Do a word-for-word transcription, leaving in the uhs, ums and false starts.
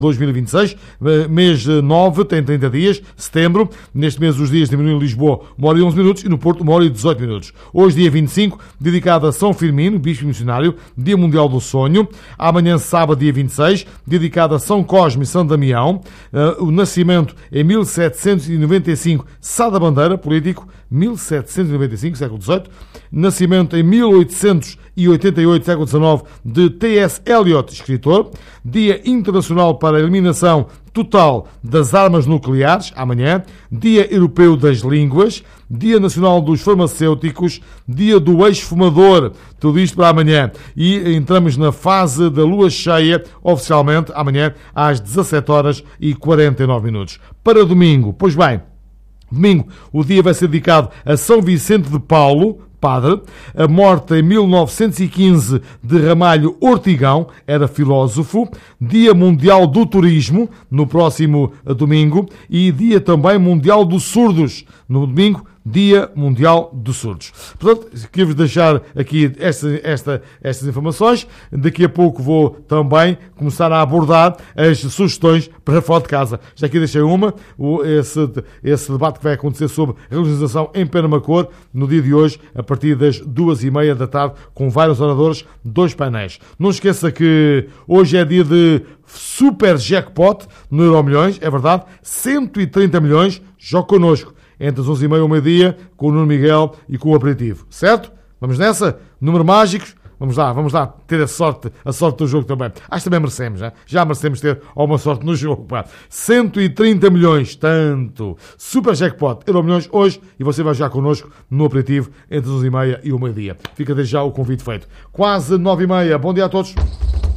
dois mil e vinte e seis, mês nove tem trinta dias, setembro. Neste mês os dias diminuem em Lisboa uma hora e onze minutos e no Porto uma hora e dezoito minutos. Hoje, dia vinte e cinco, dedicado a São Firmino, bispo missionário, Dia Mundial do Sonho. Amanhã, sábado, dia vinte e seis, dedicado a São Cosme e São Damião. Uh, o nascimento em mil setecentos e noventa e cinco, Sá da Bandeira, político, mil setecentos e noventa e cinco, século dezoito. Nascimento em mil oitocentos e oitenta e oito, século dezanove, de T S Eliot, escritor. Dia Internacional para a Eliminação Total das Armas Nucleares, amanhã. Dia Europeu das Línguas. Dia Nacional dos Farmacêuticos. Dia do Ex-Fumador. Tudo isto para amanhã. E entramos na fase da lua cheia, oficialmente, amanhã, às dezassete horas e quarenta e nove minutos. Para domingo, pois bem, domingo, o dia vai ser dedicado a São Vicente de Paulo, padre. A morte em mil novecentos e quinze de Ramalho Ortigão, era filósofo. Dia Mundial do Turismo, no próximo domingo. E Dia também Mundial dos Surdos, no domingo. Dia Mundial dos Surdos. Portanto, quero-vos deixar aqui esta, esta, estas informações. Daqui a pouco vou também começar a abordar as sugestões para fora de casa. Já aqui deixei uma, esse, esse debate que vai acontecer sobre realização em Penamacor, no dia de hoje, a partir das duas e meia da tarde, com vários oradores, dois painéis. Não esqueça que hoje é dia de Super Jackpot no Euromilhões, é verdade, cento e trinta milhões, jogue connosco. Entre as onze e meia e o meio-dia, com o Nuno Miguel e com o aperitivo. Certo? Vamos nessa? Números mágicos? Vamos lá, vamos lá ter a sorte, a sorte do jogo também. Acho que também merecemos, já? Já merecemos ter alguma sorte no jogo. Pá. cento e trinta milhões, tanto. Super Jackpot, Euro Milhões hoje, e você vai já connosco no aperitivo entre as onze e meia e o meio-dia. Fica desde já o convite feito. Quase nove e meia. Bom dia a todos.